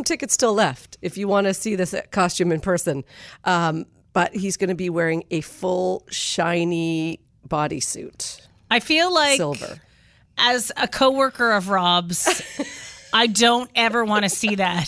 tickets still left if you want to see this costume in person. But he's going to be wearing a full shiny bodysuit. I feel like silver. As a coworker of Rob's, I don't ever want to see that.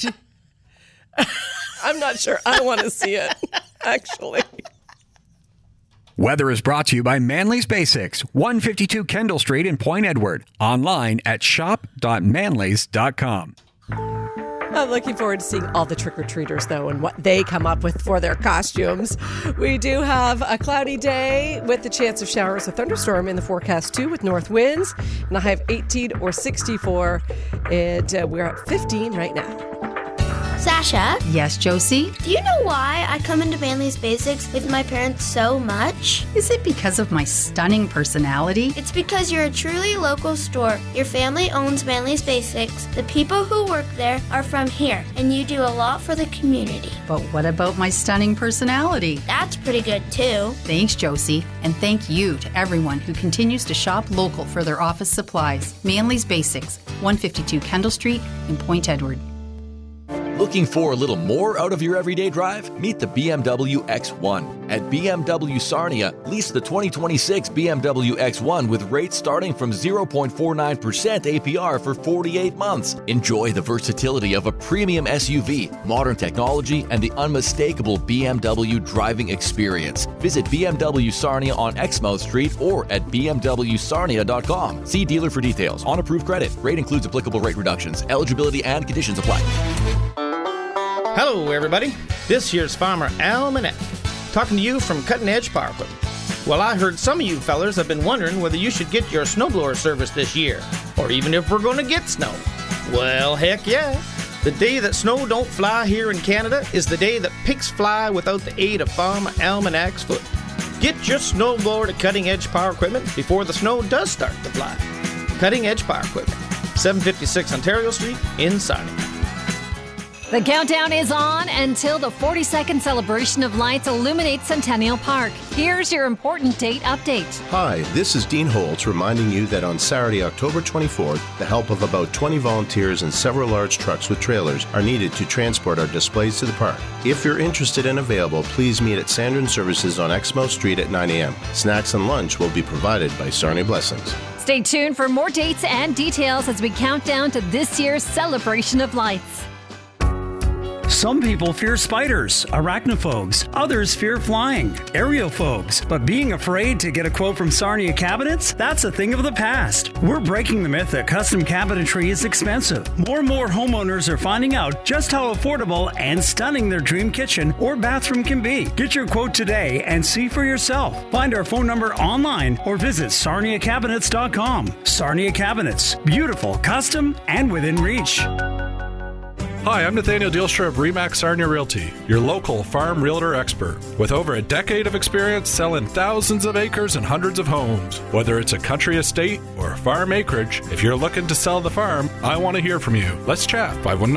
I'm not sure I want to see it, actually. Weather is brought to you by Manley's Basics, 152 Kendall Street in Point Edward. Online at shop.manleys.com. I'm looking forward to seeing all the trick-or-treaters, though, and what they come up with for their costumes. We do have a cloudy day with the chance of showers, a thunderstorm in the forecast, too, with north winds. And I have 18 or 64, and we're at 15 right now. Sasha? Yes, Josie? Do you know why I come into Manley's Basics with my parents so much? Is it because of my stunning personality? It's because you're a truly local store. Your family owns Manley's Basics. The people who work there are from here, and you do a lot for the community. But what about my stunning personality? That's pretty good, too. Thanks, Josie. And thank you to everyone who continues to shop local for their office supplies. Manley's Basics, 152 Kendall Street in Point Edward. Looking for a little more out of your everyday drive? Meet the BMW X1. At BMW Sarnia, lease the 2026 BMW X1 with rates starting from 0.49% APR for 48 months. Enjoy the versatility of a premium SUV, modern technology, and the unmistakable BMW driving experience. Visit BMW Sarnia on Exmouth Street or at bmwsarnia.com. See dealer for details. On approved credit. Rate includes applicable rate reductions. Eligibility and conditions apply. Hello, everybody. This here's Farmer Al Manette, talking to you from Cutting Edge Power Equipment. Well, I heard some of you fellers have been wondering whether you should get your snowblower service this year, or even if we're going to get snow. Well, heck yeah. The day that snow don't fly here in Canada is the day that pigs fly without the aid of Farmer Almanac's foot. Get your snowblower to Cutting Edge Power Equipment before the snow does start to fly. Cutting Edge Power Equipment, 756 Ontario Street in Sarnia. The countdown is on until the 42nd celebration of lights illuminates Centennial Park. Here's your important date update. Hi, this is Dean Holtz reminding you that on Saturday, October 24th, the help of about 20 volunteers and several large trucks with trailers are needed to transport our displays to the park. If you're interested and available, please meet at Sandrin Services on Exmouth Street at 9 a.m. Snacks and lunch will be provided by Sarnia Blessings. Stay tuned for more dates and details as we count down to this year's celebration of lights. Some people fear spiders, arachnophobes. Others fear flying, aerophobes. But being afraid to get a quote from Sarnia Cabinets? That's a thing of the past. We're breaking the myth that custom cabinetry is expensive. More and more homeowners are finding out just how affordable and stunning their dream kitchen or bathroom can be. Get your quote today and see for yourself. Find our phone number online or visit sarniacabinets.com. Sarnia Cabinets. Beautiful, custom, and within reach. Hi, I'm Nathaniel Dielstra of Remax Sarnia Realty, your local farm realtor expert. With over a decade of experience selling thousands of acres and hundreds of homes. Whether it's a country estate or farm acreage, if you're looking to sell the farm, I want to hear from you. Let's chat.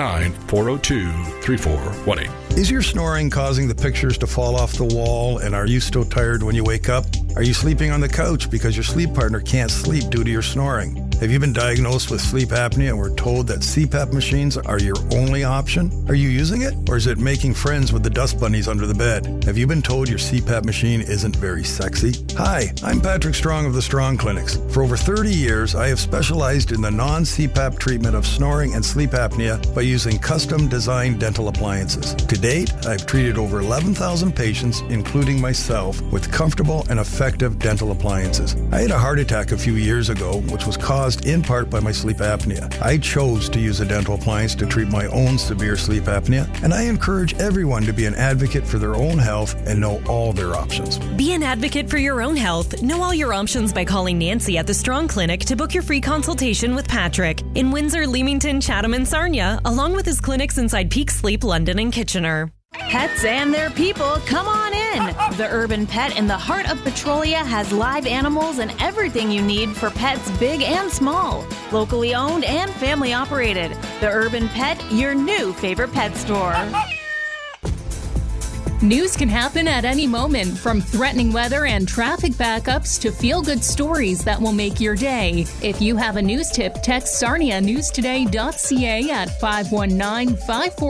519-402-3418. Is your snoring causing the pictures to fall off the wall, and are you still tired when you wake up? Are you sleeping on the couch because your sleep partner can't sleep due to your snoring? Have you been diagnosed with sleep apnea and were told that CPAP machines are your only option? Are you using it, or is it making friends with the dust bunnies under the bed? Have you been told your CPAP machine isn't very sexy? Hi, I'm Patrick Strong of the Strong Clinics. For over 30 years, I have specialized in the non-CPAP treatment of snoring and sleep apnea by using custom-designed dental appliances. To date, I've treated over 11,000 patients, including myself, with comfortable and effective dental appliances. I had a heart attack a few years ago, which was caused in part by my sleep apnea. I chose to use a dental appliance to treat my own severe sleep apnea, and I encourage everyone to be an advocate for their own health and know all their options. Be an advocate for your own health. Know all your options by calling Nancy at the Strong Clinic to book your free consultation with Patrick in Windsor, Leamington, Chatham, and Sarnia, along with his clinics inside Peak Sleep, London, and Kitchener. Pets and their people, come on in. The Urban Pet in the heart of Petrolia has live animals and everything you need for pets big and small. Locally owned and family operated. The Urban Pet, your new favorite pet store. News can happen at any moment, from threatening weather and traffic backups to feel-good stories that will make your day. If you have a news tip, text sarnianewstoday.ca at 519-54